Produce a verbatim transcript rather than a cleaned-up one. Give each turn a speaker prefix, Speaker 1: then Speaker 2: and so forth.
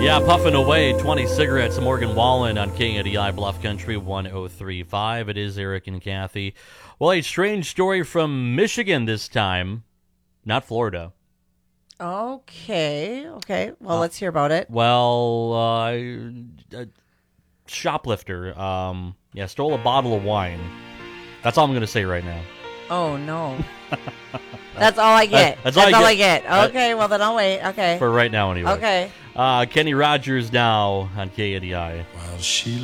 Speaker 1: Yeah, puffing away twenty cigarettes. Morgan Wallen on K A D I Bluff Country one oh three point five. It is Eric and Kathy. Well, a strange story from Michigan this time, not Florida.
Speaker 2: Okay, okay. Well,
Speaker 1: Uh,
Speaker 2: let's hear about it.
Speaker 1: Well, uh, a shoplifter, um, yeah, stole a bottle of wine. That's all I'm going to say right now.
Speaker 2: Oh, no. That's all I get.
Speaker 1: That's
Speaker 2: That's,
Speaker 1: all I
Speaker 2: all
Speaker 1: get.
Speaker 2: I get. Okay, well, then I'll wait. Okay.
Speaker 1: For right now, anyway.
Speaker 2: Okay.
Speaker 1: Uh, Kenny Rogers now on K A D I.
Speaker 3: While she